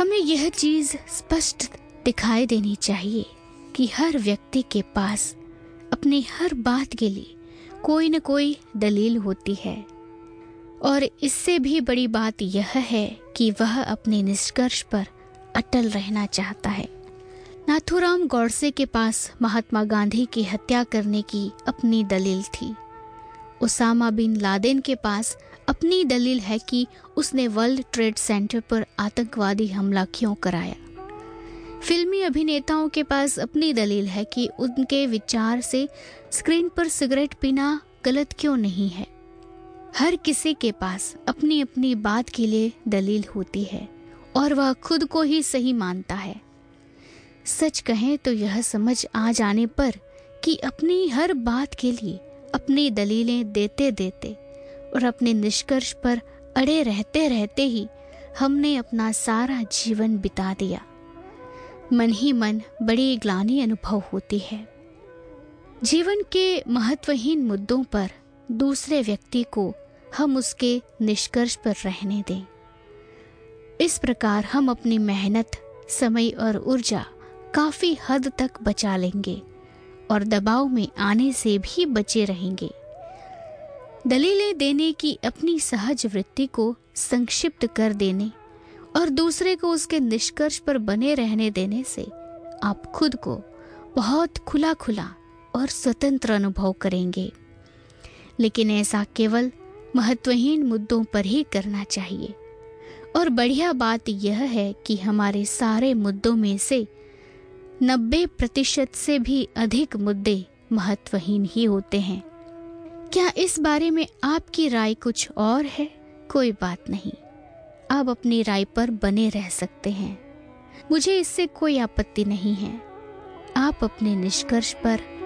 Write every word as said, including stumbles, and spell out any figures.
हमें यह चीज स्पष्ट दिखाई देनी चाहिए कि हर व्यक्ति के पास अपनी हर बात के लिए कोई न कोई दलील होती है, और इससे भी बड़ी बात यह है कि वह अपने निष्कर्ष पर अटल रहना चाहता है। नाथूराम गॉडसे के पास महात्मा गांधी की हत्या करने की अपनी दलील थी। ओसामा बिन लादेन के पास अपनी दलील है कि उसने वर्ल्ड ट्रेड सेंटर पर आतंकवादी हमला क्यों कराया। फिल्मी अभिनेताओं के पास अपनी दलील है कि उनके विचार से स्क्रीन पर सिगरेट पीना गलत क्यों नहीं है। हर किसी के पास अपनी अपनी बात के लिए दलील होती है और वह खुद को ही सही मानता है। सच कहें तो यह समझ आ जाने पर कि अपनी हर बात के लिए अपनी दलीलें देते देते और अपने निष्कर्ष पर अड़े रहते रहते ही हमने अपना सारा जीवन बिता दिया। मन ही मन बड़ी ग्लानि अनुभव होती है। जीवन के महत्वहीन मुद्दों पर दूसरे व्यक्ति को हम उसके निष्कर्ष पर रहने दें। इस प्रकार हम अपनी मेहनत, समय और ऊर्जा काफी हद तक बचा लेंगे और दबाव में आने से भी बचे रहेंगे। दलीलें देने की अपनी सहज वृत्ति को संक्षिप्त कर देने और दूसरे को उसके निष्कर्ष पर बने रहने देने से आप खुद को बहुत खुला खुला और स्वतंत्र अनुभव करेंगे। लेकिन ऐसा केवल महत्वहीन मुद्दों पर ही करना चाहिए। और बढ़िया बात यह है कि हमारे सारे मुद्दों में से नब्बे प्रतिशत से भी अधिक मुद्दे महत्वहीन ही होते हैं। क्या इस बारे में आपकी राय कुछ और है? कोई बात नहीं, आप अपनी राय पर बने रह सकते हैं। मुझे इससे कोई आपत्ति नहीं है। आप अपने निष्कर्ष पर